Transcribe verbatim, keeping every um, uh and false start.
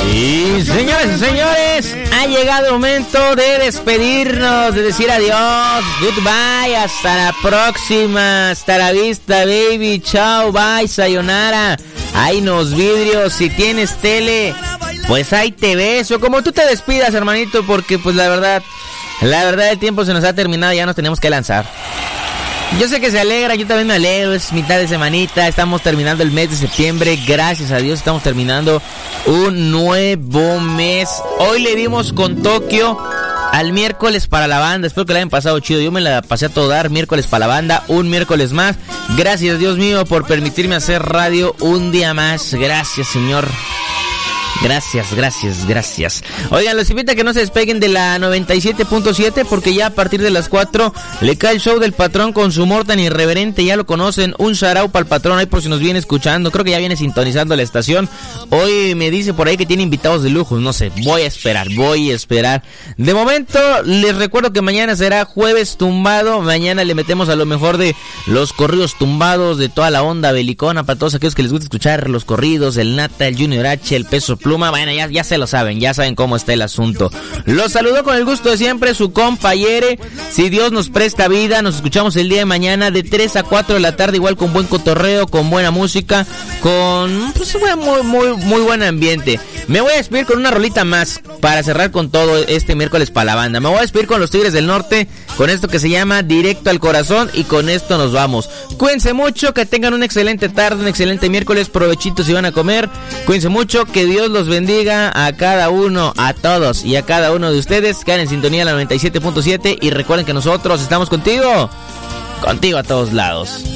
Y señores y señores, ha llegado el momento de despedirnos, de decir adiós, goodbye, hasta la próxima, hasta la vista, baby, chao, bye, sayonara. Hay nos vidrios, si tienes tele, pues ahí te ves, o como tú te despidas, hermanito, porque pues la verdad, la verdad el tiempo se nos ha terminado, ya nos tenemos que lanzar. Yo sé que se alegra, yo también me alegro, es mitad de semanita, estamos terminando el mes de septiembre, gracias a Dios estamos terminando un nuevo mes. Hoy le dimos con Tokio al miércoles para la banda, espero que la hayan pasado chido, yo me la pasé a todo dar, miércoles para la banda, un miércoles más. Gracias Dios mío por permitirme hacer radio un día más, gracias Señor. Gracias, gracias, gracias. Oigan, los invito a que no se despeguen de la noventa y siete punto siete porque ya a partir de las cuatro le cae el show del patrón con su humor tan irreverente, ya lo conocen, un sarau para el patrón ahí por si nos viene escuchando, creo que ya viene sintonizando la estación. Hoy me dice por ahí que tiene invitados de lujo, no sé, voy a esperar, voy a esperar. De momento les recuerdo que mañana será jueves tumbado, mañana le metemos a lo mejor de los corridos tumbados, de toda la onda belicona para todos aquellos que les gusta escuchar los corridos, el Nata, el Junior H, el Peso Pluma, bueno, ya, ya se lo saben, ya saben cómo está el asunto. Los saludo con el gusto de siempre, su compa Yere. Si Dios nos presta vida, nos escuchamos el día de mañana de tres a cuatro de la tarde, igual con buen cotorreo, con buena música, con pues muy, muy, muy buen ambiente. Me voy a despedir con una rolita más para cerrar con todo este miércoles para la banda. Me voy a despedir con los Tigres del Norte, con esto que se llama Directo al Corazón, y con esto nos vamos. Cuídense mucho, que tengan una excelente tarde, un excelente miércoles, provechitos si van a comer. Cuídense mucho, que Dios los bendiga a cada uno, a todos y a cada uno de ustedes. Quedan en sintonía la noventa y siete punto siete y recuerden que nosotros estamos contigo, contigo a todos lados.